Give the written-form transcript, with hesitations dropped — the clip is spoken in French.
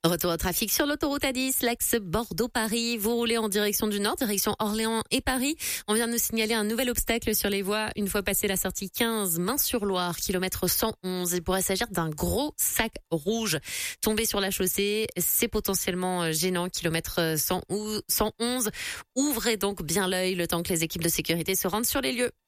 Retour au trafic sur l'autoroute A10, l'axe Bordeaux-Paris. Vous roulez en direction du nord, direction Orléans et Paris. On vient de nous signaler un nouvel obstacle sur les voies. Une fois passé la sortie 15, Main-sur-Loire, kilomètre 111. Il pourrait s'agir d'un gros sac rouge tombé sur la chaussée. C'est potentiellement gênant, kilomètre 111. Ouvrez donc bien l'œil le temps que les équipes de sécurité se rendent sur les lieux.